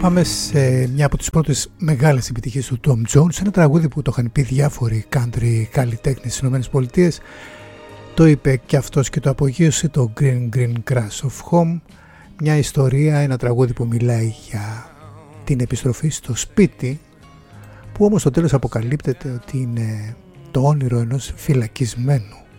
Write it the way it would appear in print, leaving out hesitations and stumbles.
Πάμε σε μια από τις πρώτες μεγάλες επιτυχίες του Tom Jones, ένα τραγούδι που το είχαν πει διάφοροι country καλλιτέχνες στις ΗΠΑ. Το είπε και αυτός και το απογείωσε, το Green Green Grass of Home. Μια ιστορία, ένα τραγούδι που μιλάει για την επιστροφή στο σπίτι, που όμως στο τέλος αποκαλύπτεται ότι είναι το όνειρο ενός φυλακισμένου.